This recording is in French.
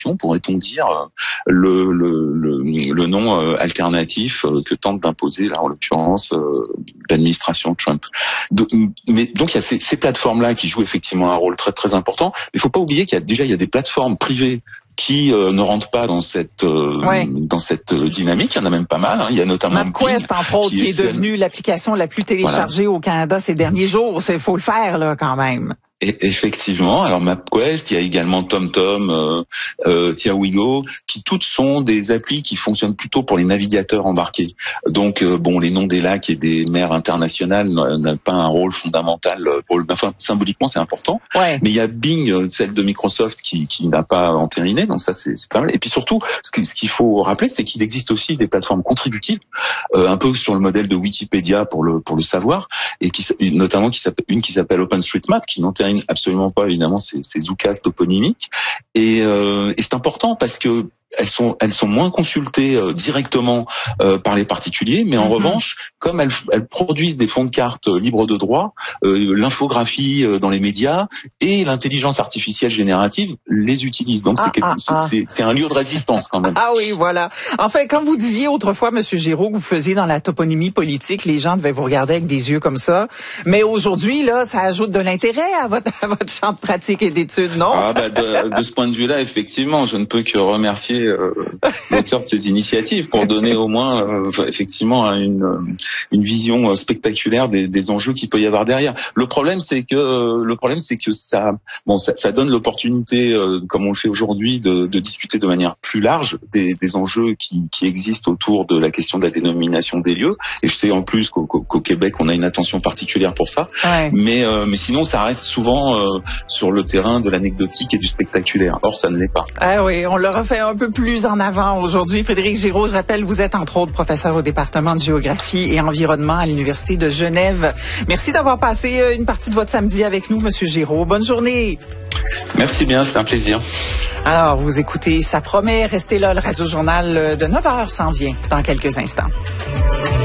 pourrait-on dire, le nom alternatif que tente d'imposer, là en l'occurrence, l'administration Trump. Donc il y a ces plateformes-là qui jouent effectivement un rôle très très important. Mais il faut pas oublier qu'il y a des plateformes privées qui ne rentrent pas dans cette dynamique. Il y en a même pas mal. Il y a notamment MapQuest, entre autres, qui est devenue l'application la plus téléchargée au Canada ces derniers jours. Il faut le faire là quand même. Et effectivement, alors MapQuest, il y a également TomTom, Tiawigo, qui toutes sont des applis qui fonctionnent plutôt pour les navigateurs embarqués. Donc les noms des lacs et des mers internationales n'ont pas un rôle fondamental symboliquement c'est important. Ouais. Mais il y a Bing, celle de Microsoft, qui n'a pas entériné, donc ça c'est pas mal. Et puis surtout, ce qu'il faut rappeler, c'est qu'il existe aussi des plateformes contributives, un peu sur le modèle de Wikipédia pour le savoir, et notamment une qui s'appelle OpenStreetMap, qui n'entérine absolument pas évidemment ces oukases toponymiques, et c'est important parce que elles sont moins consultées directement par les particuliers, mais en revanche, comme elles produisent des fonds de cartes libres de droit, l'infographie dans les médias et l'intelligence artificielle générative les utilisent. Donc c'est un lieu de résistance quand même. Ah oui, voilà. Enfin, quand vous disiez autrefois, Monsieur Giraud, que vous faisiez dans la toponymie politique, les gens devaient vous regarder avec des yeux comme ça. Mais aujourd'hui, là, ça ajoute de l'intérêt à votre champ de pratique et d'études, non? De ce point de vue-là, effectivement, je ne peux que remercier l'auteur de ces initiatives pour donner au moins effectivement une vision spectaculaire des enjeux qu'il peut y avoir derrière. Le problème c'est que ça donne l'opportunité, comme on le fait aujourd'hui, de discuter de manière plus large des enjeux qui existent autour de la question de la dénomination des lieux. Et je sais en plus qu'au Québec on a une attention particulière pour ça. Ouais. Mais sinon ça reste souvent sur le terrain de l'anecdotique et du spectaculaire. Or ça ne l'est pas. Ah oui, on le refait un peu plus en avant aujourd'hui. Frédéric Giraud, je rappelle, vous êtes entre autres professeur au département de géographie et environnement à l'Université de Genève. Merci d'avoir passé une partie de votre samedi avec nous, Monsieur Giraud. Bonne journée. Merci bien, c'est un plaisir. Alors, vous écoutez Ça promet, restez là, le Radio-Journal de 9h s'en vient dans quelques instants.